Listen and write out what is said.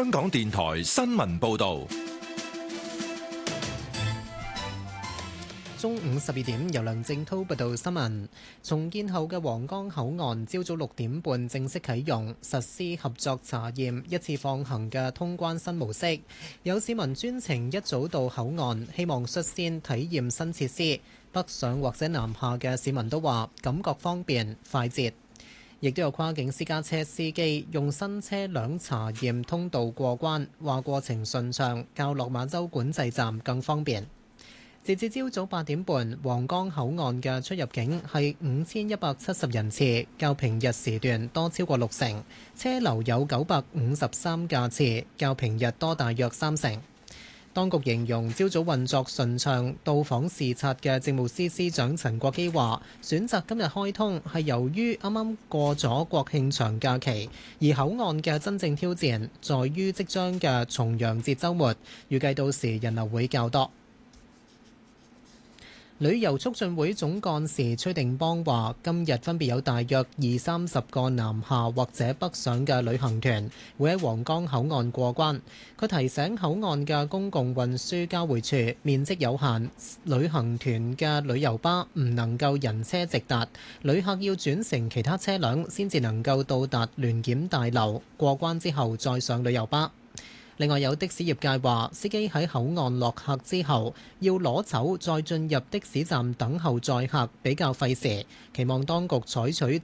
香港電台新聞報道。 中午12點，由梁正滔報道新聞。重建後嘅皇崗口岸朝早6點半正式啟用，實施合作查驗、一次放行嘅通關新模式。有市民專程一早到口岸，希望率先體驗新設施。北上或者南下嘅市民都話感覺方便快捷。亦都有跨境私家車司機用新車輛查驗通道過關，話過程順暢，較落馬洲管制站更方便。截至朝早8點半，皇崗口岸嘅出入境係5170人次，較平日時段多超過60%，車流有953架次，較平日多大約30%。當局形容朝早運作順暢，到訪視察嘅政務司司長陳國基話，選擇今日開通係由於啱啱過咗國慶長假期，而口岸嘅真正挑戰在於即將嘅重陽節週末，預計到時人流會較多。旅遊促進會總幹事崔定邦話：今日分別有大約20-30個南下或者北上嘅旅行團會喺皇崗口岸過關。佢提醒口岸嘅公共運輸交匯處面積有限，旅行團嘅旅遊巴唔能夠人車直達，旅客要轉乘其他車輛先至能夠到達聯檢大樓，過關之後再上旅遊巴。另外有的士業界話，司機喺口岸落客之後要攞走再進入的士站等候載客，比較費時，期望當局採取